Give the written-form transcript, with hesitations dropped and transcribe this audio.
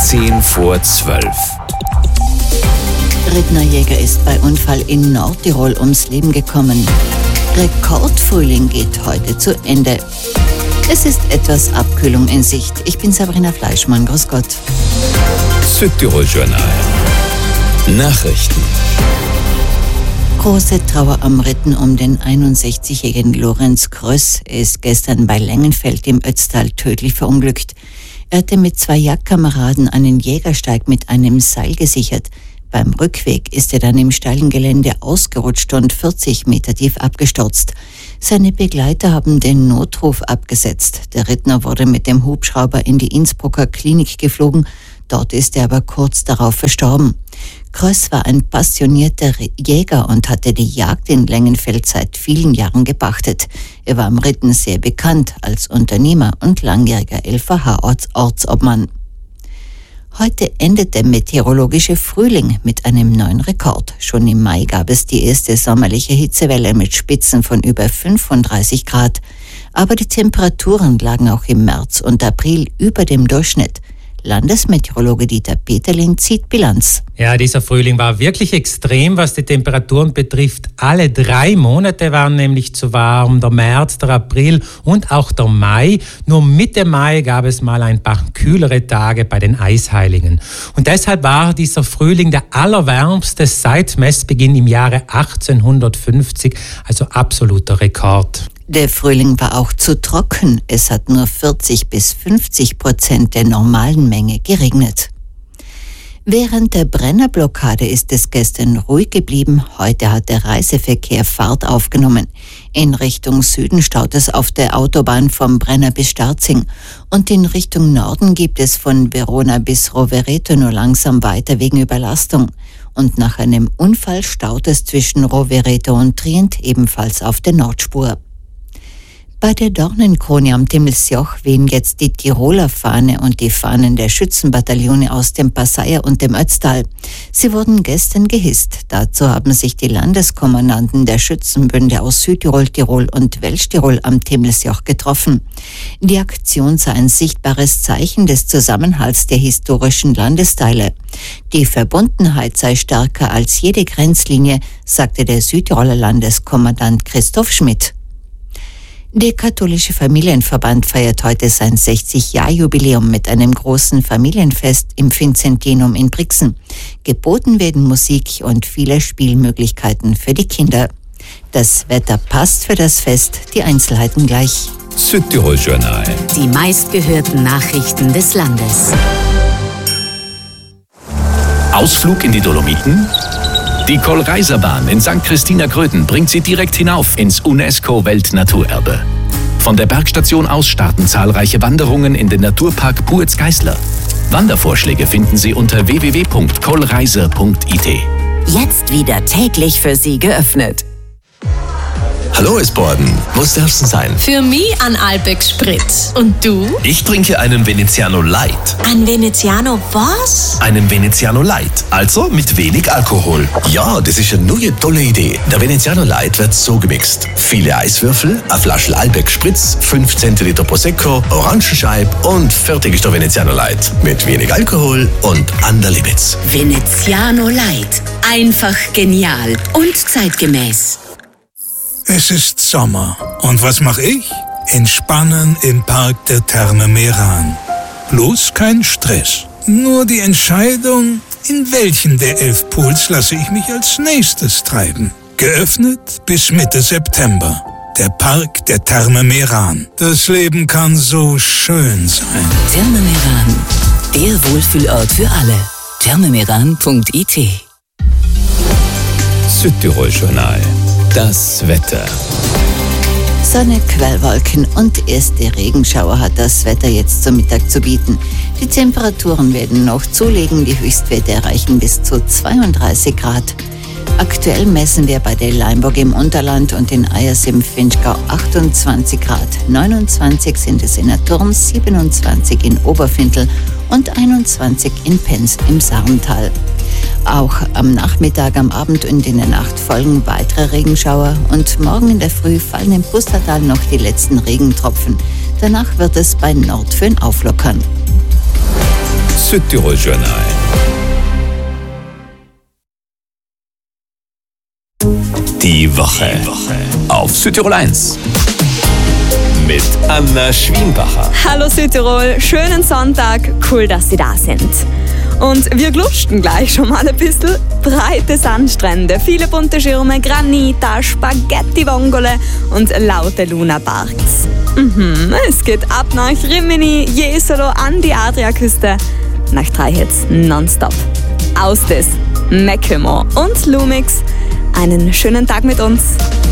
10:10. Rittner Jäger ist bei Unfall in Nordtirol ums Leben gekommen. Rekordfrühling geht heute zu Ende. Es ist etwas Abkühlung in Sicht. Ich bin Sabrina Fleischmann. Grüß Gott. Südtirol-Journal. Nachrichten. Große Trauer am Ritten um den 61-jährigen Lorenz Kröss. Er ist gestern bei Lengenfeld im Ötztal tödlich verunglückt. Er hatte mit 2 Jagdkameraden einen Jägersteig mit einem Seil gesichert. Beim Rückweg ist er dann im steilen Gelände ausgerutscht und 40 Meter tief abgestürzt. Seine Begleiter haben den Notruf abgesetzt. Der Rittner wurde mit dem Hubschrauber in die Innsbrucker Klinik geflogen. Dort ist er aber kurz darauf verstorben. Kröss war ein passionierter Jäger und hatte die Jagd in Lengenfeld seit vielen Jahren gepachtet. Er war am Ritten sehr bekannt als Unternehmer und langjähriger LVH-Ortsobmann. Heute endet der meteorologische Frühling mit einem neuen Rekord. Schon im Mai gab es die erste sommerliche Hitzewelle mit Spitzen von über 35 Grad. Aber die Temperaturen lagen auch im März und April über dem Durchschnitt. Landesmeteorologe Dieter Peterling zieht Bilanz. Ja, dieser Frühling war wirklich extrem, was die Temperaturen betrifft. Alle 3 Monate waren nämlich zu warm, der März, der April und auch der Mai. Nur Mitte Mai gab es mal ein paar kühlere Tage bei den Eisheiligen. Und deshalb war dieser Frühling der allerwärmste seit Messbeginn im Jahre 1850, also absoluter Rekord. Der Frühling war auch zu trocken. Es hat nur 40-50% der normalen Menge geregnet. Während der Brennerblockade ist es gestern ruhig geblieben. Heute hat der Reiseverkehr Fahrt aufgenommen. In Richtung Süden staut es auf der Autobahn vom Brenner bis Starzing. Und in Richtung Norden gibt es von Verona bis Rovereto nur langsam weiter wegen Überlastung. Und nach einem Unfall staut es zwischen Rovereto und Trient ebenfalls auf der Nordspur. Bei der Dornenkrone am Timmelsjoch wehen jetzt die Tiroler Fahne und die Fahnen der Schützenbataillone aus dem Passeier und dem Ötztal. Sie wurden gestern gehisst. Dazu haben sich die Landeskommandanten der Schützenbünde aus Südtirol, Tirol und Welschtirol am Timmelsjoch getroffen. Die Aktion sei ein sichtbares Zeichen des Zusammenhalts der historischen Landesteile. Die Verbundenheit sei stärker als jede Grenzlinie, sagte der Südtiroler Landeskommandant Christoph Schmidt. Der katholische Familienverband feiert heute sein 60-Jahr-Jubiläum mit einem großen Familienfest im Vinzentinum in Brixen. Geboten werden Musik und viele Spielmöglichkeiten für die Kinder. Das Wetter passt für das Fest, die Einzelheiten gleich. Südtirol-Journal. Die meistgehörten Nachrichten des Landes. Ausflug in die Dolomiten? Die Kohlreiserbahn in St. Christina Gröden bringt Sie direkt hinauf ins UNESCO-Weltnaturerbe. Von der Bergstation aus starten zahlreiche Wanderungen in den Naturpark Puetz-Geißler. Wandervorschläge finden Sie unter www.kohlreiser.it. Jetzt wieder täglich für Sie geöffnet. Hallo Esborden, was darf's denn sein? Für mich ein Alpex Spritz. Und du? Ich trinke einen Veneziano Light. Ein Veneziano was? Einen Veneziano Light, also mit wenig Alkohol. Ja, das ist eine neue tolle Idee. Der Veneziano Light wird so gemixt. Viele Eiswürfel, eine Flasche Alpex Spritz, 5 Zentiliter Prosecco, Orangenscheib und fertig ist der Veneziano Light. Mit wenig Alkohol und an der Limits. Veneziano Light. Einfach genial und zeitgemäß. Es ist Sommer. Und was mache ich? Entspannen im Park der Therme Meran. Bloß kein Stress. Nur die Entscheidung, in welchen der 11 Pools lasse ich mich als nächstes treiben. Geöffnet bis Mitte September. Der Park der Therme Meran. Das Leben kann so schön sein. Therme Meran. Der Wohlfühlort für alle. thermemeran.it. Südtirol-Journal. Das Wetter. Sonne, Quellwolken und erste Regenschauer hat das Wetter jetzt zum Mittag zu bieten. Die Temperaturen werden noch zulegen, die Höchstwerte erreichen bis zu 32 Grad. Aktuell messen wir bei der Leimburg im Unterland und in Eyers im Vinschgau 28 Grad. 29 sind es in der Turm, 27 in Oberfintel und 21 in Penz im Sarntal. Auch am Nachmittag, am Abend und in der Nacht folgen weitere Regenschauer und morgen in der Früh fallen im Pustertal noch die letzten Regentropfen. Danach wird es bei Nordföhn auflockern. Südtirol-Journal. Die Woche auf Südtirol 1 mit Anna Schwienbacher. Hallo Südtirol, schönen Sonntag, cool, dass Sie da sind. Und wir glutschten gleich schon mal ein bisschen. Breite Sandstrände, viele bunte Schirme, Granita, Spaghetti-Vongole und laute Luna-Parks. Es geht ab nach Rimini, Jesolo, an die Adriaküste. Nach 3 Hits nonstop. Ausdes, Mekemo und Lumix. Einen schönen Tag mit uns.